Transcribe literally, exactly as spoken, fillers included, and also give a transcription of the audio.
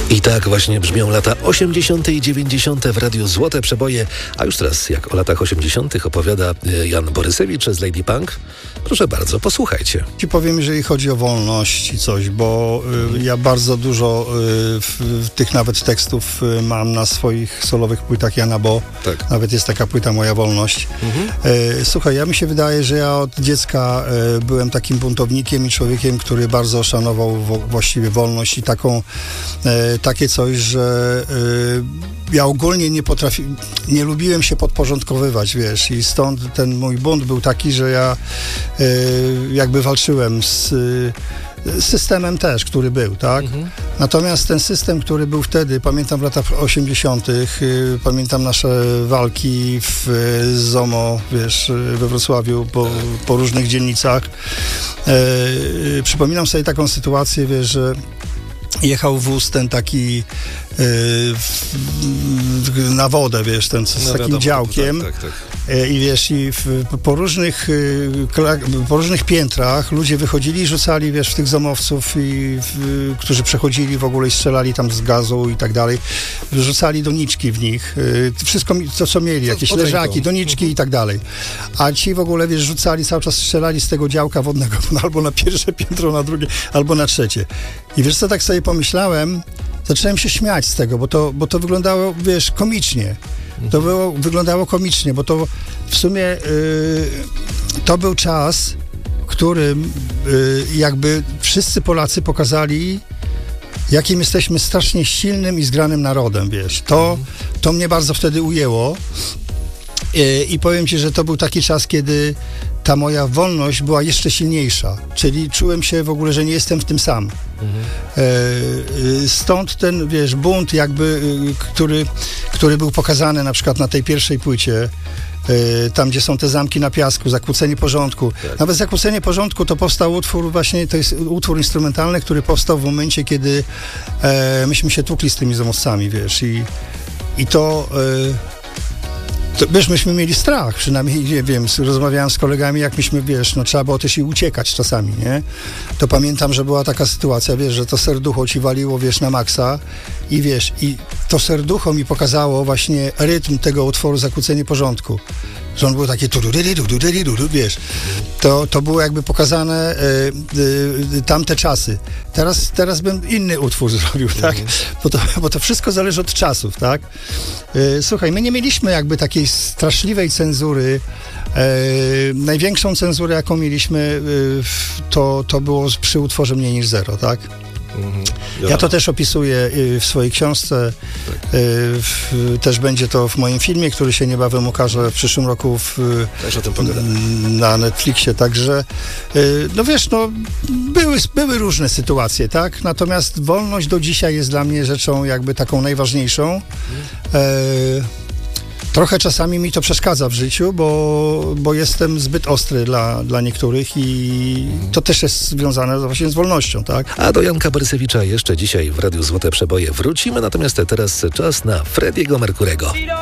I tak właśnie brzmią lata osiemdziesiąte i dziewięćdziesiąte w Radiu Złote Przeboje. A już teraz, jak o latach osiemdziesiątych opowiada Jan Borysewicz z Lady Punk, proszę bardzo, posłuchajcie. Ci powiem, jeżeli chodzi o wolność i coś, bo y, ja bardzo dużo y, w, w tych nawet tekstów y, mam na swoich solowych płytach Jana Bo. Tak. Nawet jest taka płyta Moja Wolność. Mhm. Y, słuchaj, ja mi się wydaje, że ja od dziecka y, byłem takim buntownikiem i człowiekiem, który bardzo szanował wo, właściwie wolność i taką y, takie coś, że y, ja ogólnie nie potrafi, nie lubiłem się podporządkowywać, wiesz, i stąd ten mój bunt był taki, że ja y, jakby walczyłem z y, systemem też, który był, tak? Mhm. Natomiast ten system, który był wtedy, pamiętam w latach osiemdziesiątych, y, pamiętam nasze walki w y, ZOMO, wiesz, we Wrocławiu, po, po różnych dzielnicach. Y, y, przypominam sobie taką sytuację, wiesz, że jechał wóz ten taki yy, w, na wodę, wiesz, ten z no, takim wiadomo, działkiem. Tak, tak, tak. Yy, I wiesz, i w, po, różnych, yy, po różnych piętrach ludzie wychodzili i rzucali, wiesz, w tych zomowców, i w, którzy przechodzili w ogóle i strzelali tam z gazu i tak dalej. Rzucali doniczki w nich. Yy, wszystko, to co mieli, jakieś leżaki, doniczki mhm. i tak dalej. A ci w ogóle, wiesz, rzucali, cały czas strzelali z tego działka wodnego albo na pierwsze piętro, na drugie, albo na trzecie. I wiesz co, tak sobie pomyślałem, zacząłem się śmiać z tego, bo to, bo to wyglądało, wiesz, komicznie. To było, wyglądało komicznie, bo to w sumie yy, to był czas, w którym yy, jakby wszyscy Polacy pokazali, jakim jesteśmy strasznie silnym i zgranym narodem, wiesz. To, to mnie bardzo wtedy ujęło yy, i powiem ci, że to był taki czas, kiedy ta moja wolność była jeszcze silniejsza, czyli czułem się w ogóle, że nie jestem w tym sam. Mhm. E, stąd ten, wiesz, bunt jakby, który, który był pokazany na przykład na tej pierwszej płycie, e, tam gdzie są te zamki na piasku, zakłócenie porządku. Tak. Nawet zakłócenie porządku to powstał utwór właśnie, to jest utwór instrumentalny, który powstał w momencie, kiedy e, myśmy się tłukli z tymi zomowcami, wiesz, i, i to... E, To, wiesz, myśmy mieli strach, przynajmniej, nie wiem, rozmawiałem z kolegami, jak myśmy, wiesz, no trzeba było też i uciekać czasami, nie? To pamiętam, że była taka sytuacja, wiesz, że to serducho ci waliło, wiesz, na maksa i wiesz, i to serducho mi pokazało właśnie rytm tego utworu Zakłócenie porządku. Że on był takie, wiesz, to, to było jakby pokazane y, y, tamte czasy. Teraz, teraz bym inny utwór zrobił, tak? Mhm. Bo, to, bo to wszystko zależy od czasów, tak? Y, słuchaj, my nie mieliśmy jakby takiej straszliwej cenzury. Y, największą cenzurę, jaką mieliśmy, y, to, to było przy utworze Mniej niż zero, tak? Mhm. Ja. ja to też opisuję w swojej książce. Tak. W, też będzie to w moim filmie, który się niebawem ukaże w przyszłym roku w, też o tym pogadam. Na Netflixie. Także, no wiesz, no, były, były różne sytuacje, tak? Natomiast wolność do dzisiaj jest dla mnie rzeczą jakby taką najważniejszą. Mhm. E, Trochę czasami mi to przeszkadza w życiu, bo, bo jestem zbyt ostry dla, dla niektórych i to też jest związane właśnie z wolnością, tak? A do Janka Borysewicza jeszcze dzisiaj w Radiu Złote Przeboje wrócimy, natomiast teraz czas na Freddie'ego Mercurego.